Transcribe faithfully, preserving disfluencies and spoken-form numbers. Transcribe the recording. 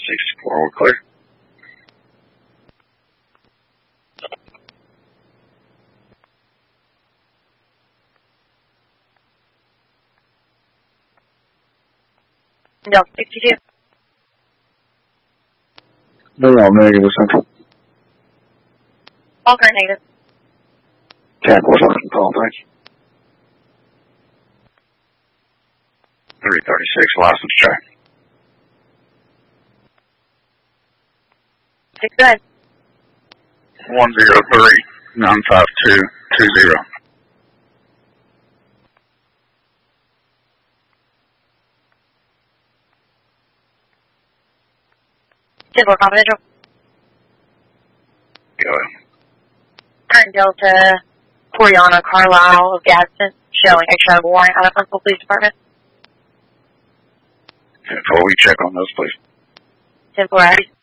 sixty-four, we're clear. No, sixty-two. No, no, negative central. All current negative. ten four seven, call, thank you. three thirty-six, license check. Six, go ahead. one zero three, nine five two, two zero. ten four confidential. Go ahead. Current Delta, Coriana, Carlisle of Gadsden, showing extra warrant out of Huntsville Police Department. ten four, we check on those, please. ten four,